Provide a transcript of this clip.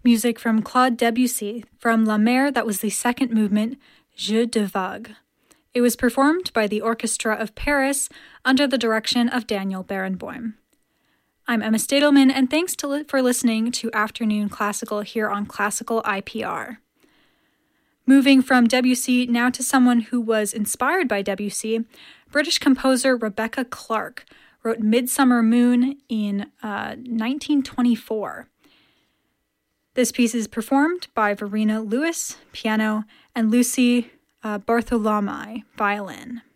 Music from Claude Debussy from La Mer, that was the second movement, Jeu de Vague. It was performed by the Orchestra of Paris under the direction of Daniel Barenboim. I'm Emma Stadelman, and thanks for listening to Afternoon Classical here on Classical IPR. Moving from Debussy now to someone who was inspired by Debussy, British composer Rebecca Clark wrote Midsummer Moon in 1924. This piece is performed by Verena Lewis, piano, and Lucy Bartholomew, violin.